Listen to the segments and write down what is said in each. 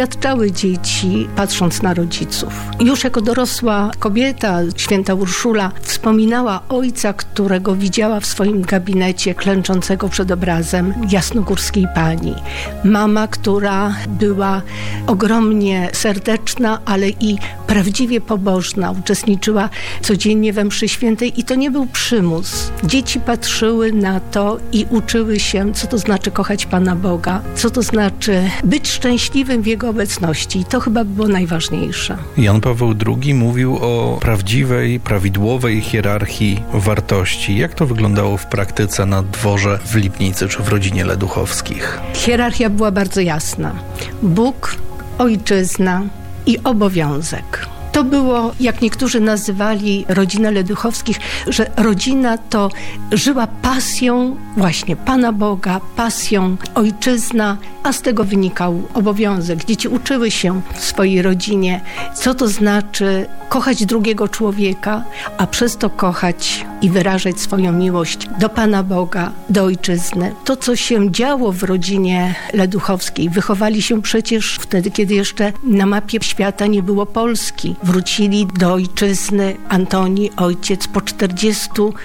doświadczały dzieci, patrząc na rodziców. Już jako dorosła kobieta, święta Urszula wspominała ojca, którego widziała w swoim gabinecie klęczącego przed obrazem jasnogórskiej pani. Mama, która była ogromnie serdeczna, ale i prawdziwie pobożna. Uczestniczyła codziennie we mszy świętej i to nie był przymus. Dzieci patrzyły na to i uczyły się, co to znaczy kochać Pana Boga, co to znaczy być szczęśliwym w Jego obecności. I to chyba było najważniejsze. Jan Paweł II mówił o prawdziwej, prawidłowej hierarchii wartości. Jak to wyglądało w praktyce na dworze w Lipnicy czy w rodzinie Leduchowskich? Hierarchia była bardzo jasna. Bóg, ojczyzna i obowiązek. To było, jak niektórzy nazywali rodzinę Leduchowskich, że rodzina to żyła pasją właśnie Pana Boga, pasją ojczyzna, a z tego wynikał obowiązek. Dzieci uczyły się w swojej rodzinie, co to znaczy kochać drugiego człowieka, a przez to kochać i wyrażać swoją miłość do Pana Boga, do ojczyzny. To, co się działo w rodzinie Leduchowskiej, wychowali się przecież wtedy, kiedy jeszcze na mapie świata nie było Polski. Wrócili do ojczyzny. Antoni, ojciec, po 40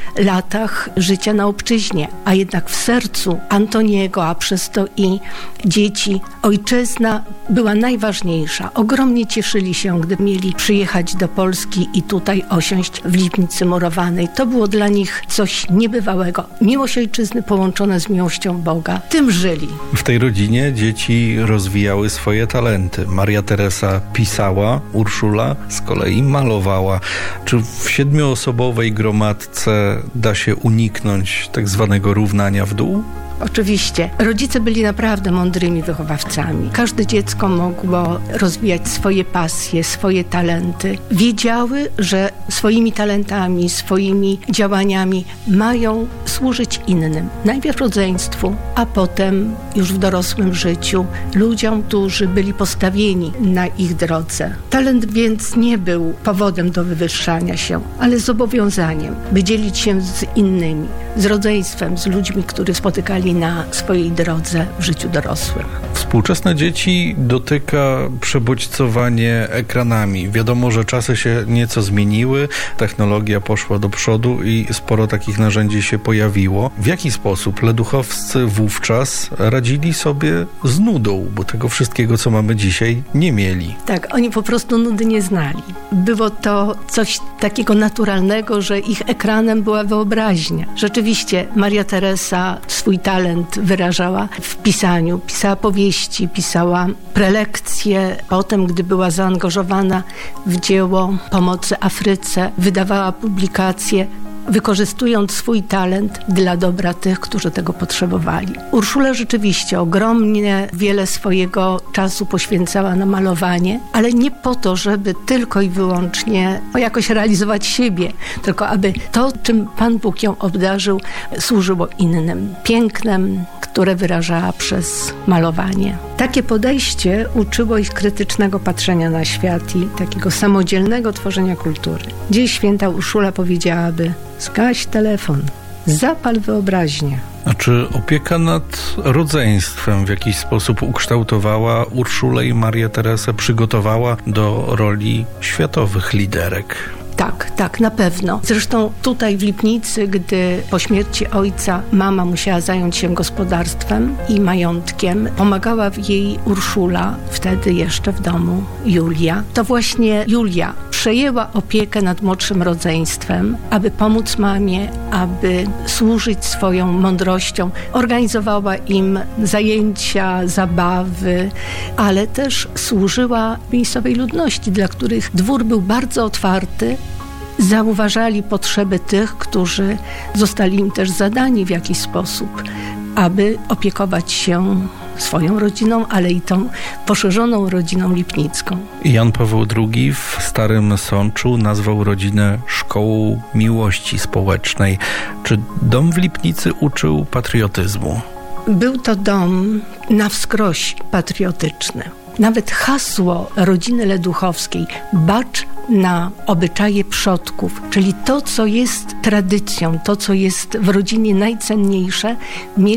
latach życia na obczyźnie, a jednak w sercu Antoniego, a przez to i dzieci, ojczyzna była najważniejsza. Ogromnie cieszyli się, gdy mieli przyjechać do Polski i tutaj osiąść w Lipnicy Murowanej. To było dla nich coś niebywałego. Miłość ojczyzny połączona z miłością Boga. Tym żyli. W tej rodzinie dzieci rozwijały swoje talenty. Maria Teresa pisała, Urszula z kolei malowała. Czy w 7-osobowej gromadce da się uniknąć tak zwanego równania w dół? Oczywiście. Rodzice byli naprawdę mądrymi wychowawcami. Każde dziecko mogło rozwijać swoje pasje, swoje talenty. Wiedziały, że swoimi talentami, swoimi działaniami mają służyć innym. Najpierw rodzeństwu, a potem już w dorosłym życiu ludziom, którzy byli postawieni na ich drodze. Talent więc nie był powodem do wywyższania się, ale zobowiązaniem, by dzielić się z innymi, z rodzeństwem, z ludźmi, których spotykali na swojej drodze w życiu dorosłym. Współczesne dzieci dotyka przebodźcowanie ekranami. Wiadomo, że czasy się nieco zmieniły, technologia poszła do przodu i sporo takich narzędzi się pojawiło. W jaki sposób leduchowscy wówczas radzili sobie z nudą, bo tego wszystkiego, co mamy dzisiaj, nie mieli? Tak, oni po prostu nudy nie znali. Było to coś takiego naturalnego, że ich ekranem była wyobraźnia. Rzeczywiście Maria Teresa swój talent wyrażała w pisaniu. Pisała powieści, pisała prelekcje. Potem, gdy była zaangażowana w dzieło pomocy Afryce, wydawała publikacje, wykorzystując swój talent dla dobra tych, którzy tego potrzebowali. Urszula rzeczywiście ogromnie wiele swojego czasu poświęcała na malowanie, ale nie po to, żeby tylko i wyłącznie jakoś realizować siebie, tylko aby to, czym Pan Bóg ją obdarzył, służyło innym. Pięknem, które wyrażała przez malowanie. Takie podejście uczyło ich krytycznego patrzenia na świat i takiego samodzielnego tworzenia kultury. Dziś święta Urszula powiedziałaby: zgaś telefon, zapal wyobraźnię. A czy opieka nad rodzeństwem w jakiś sposób ukształtowała Urszulę i Marię Teresę, przygotowała do roli światowych liderek? Tak, na pewno. Zresztą tutaj w Lipnicy, gdy po śmierci ojca mama musiała zająć się gospodarstwem i majątkiem, pomagała jej Urszula, wtedy jeszcze w domu Julia. To właśnie Julia przejęła opiekę nad młodszym rodzeństwem, aby pomóc mamie, aby służyć swoją mądrością. Organizowała im zajęcia, zabawy, ale też służyła miejscowej ludności, dla których dwór był bardzo otwarty. Zauważali potrzeby tych, którzy zostali im też zadani w jakiś sposób, aby opiekować się swoją rodziną, ale i tą poszerzoną rodziną lipnicką. Jan Paweł II w Starym Sączu nazwał rodzinę szkołą miłości społecznej. Czy dom w Lipnicy uczył patriotyzmu? Był to dom na wskroś patriotyczny. Nawet hasło rodziny Leduchowskiej, bacz na obyczaje przodków, czyli to, co jest tradycją, to, co jest w rodzinie najcenniejsze, mieli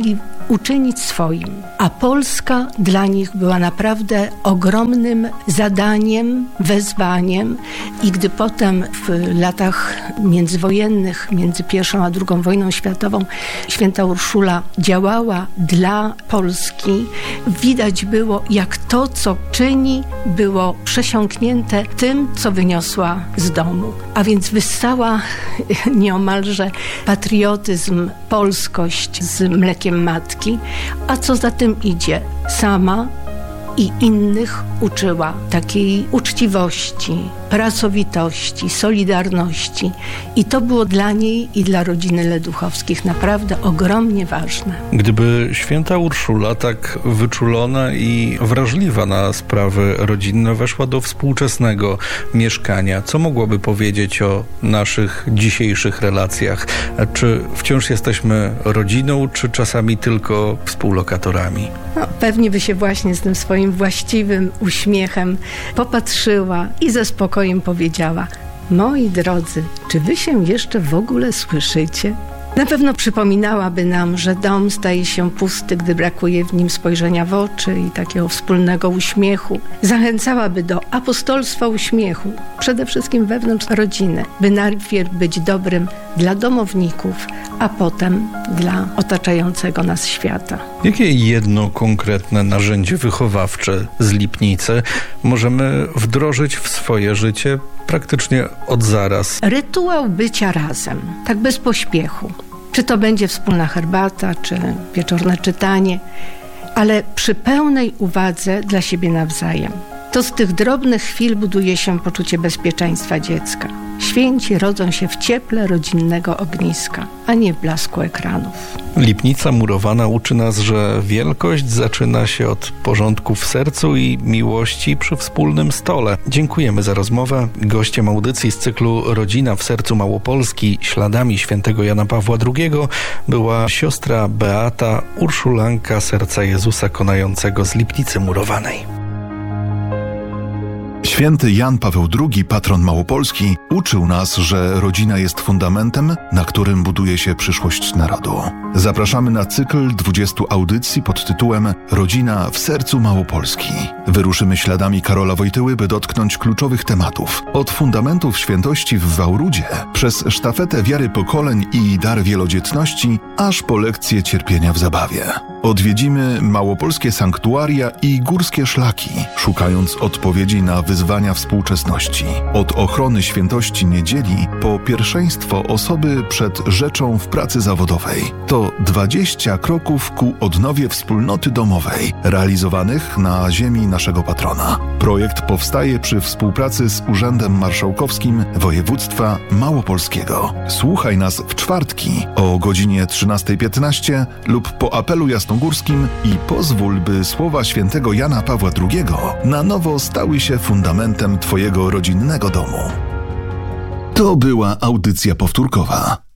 uczynić swoim. A Polska dla nich była naprawdę ogromnym zadaniem, wezwaniem i gdy potem w latach międzywojennych, między I a II wojną światową, święta Urszula działała dla Polski, widać było, jak to, co czyni, było przesiąknięte tym, co wyniosła z domu. A więc wyssała nieomalże patriotyzm, polskość z mlekiem matki, a co za tym idzie, sama i innych uczyła takiej uczciwości, pracowitości, solidarności. I to było dla niej i dla rodziny Leduchowskich naprawdę ogromnie ważne. Gdyby święta Urszula, tak wyczulona i wrażliwa na sprawy rodzinne, weszła do współczesnego mieszkania, co mogłaby powiedzieć o naszych dzisiejszych relacjach? Czy wciąż jesteśmy rodziną, czy czasami tylko współlokatorami? Pewnie by się właśnie z tym swoim właściwym uśmiechem popatrzyła i ze spokojem powiedziała: moi drodzy, czy wy się jeszcze w ogóle słyszycie? Na pewno przypominałaby nam, że dom staje się pusty, gdy brakuje w nim spojrzenia w oczy i takiego wspólnego uśmiechu. Zachęcałaby do apostolstwa uśmiechu, przede wszystkim wewnątrz rodziny, by najpierw być dobrym dla domowników, a potem dla otaczającego nas świata. Jakie jedno konkretne narzędzie wychowawcze z Lipnicy możemy wdrożyć w swoje życie praktycznie od zaraz? Rytuał bycia razem, tak bez pośpiechu. Czy to będzie wspólna herbata, czy wieczorne czytanie, ale przy pełnej uwadze dla siebie nawzajem. To z tych drobnych chwil buduje się poczucie bezpieczeństwa dziecka. Święci rodzą się w cieple rodzinnego ogniska, a nie w blasku ekranów. Lipnica murowana uczy nas, że wielkość zaczyna się od porządku w sercu i miłości przy wspólnym stole. Dziękujemy za rozmowę. Gościem audycji z cyklu Rodzina w sercu Małopolski śladami świętego Jana Pawła II była siostra Beata, urszulanka Serca Jezusa Konającego z Lipnicy Murowanej. Święty Jan Paweł II, patron Małopolski, uczył nas, że rodzina jest fundamentem, na którym buduje się przyszłość narodu. Zapraszamy na cykl 20 audycji pod tytułem Rodzina w sercu Małopolski. Wyruszymy śladami Karola Wojtyły, by dotknąć kluczowych tematów. Od fundamentów świętości w Wałrudzie, przez sztafetę wiary pokoleń i dar wielodzietności, aż po lekcje cierpienia w zabawie. Odwiedzimy małopolskie sanktuaria i górskie szlaki, szukając odpowiedzi na wyzwania współczesności. Od ochrony świętości niedzieli po pierwszeństwo osoby przed rzeczą w pracy zawodowej. To 20 kroków ku odnowie wspólnoty domowej, realizowanych na ziemi naszego patrona. Projekt powstaje przy współpracy z Urzędem Marszałkowskim Województwa Małopolskiego. Słuchaj nas w czwartki o godzinie 13:15 lub po apelu jasnogórskim i pozwól, by słowa świętego Jana Pawła II na nowo stały się fundamentem Twojego rodzinnego domu. To była audycja powtórkowa.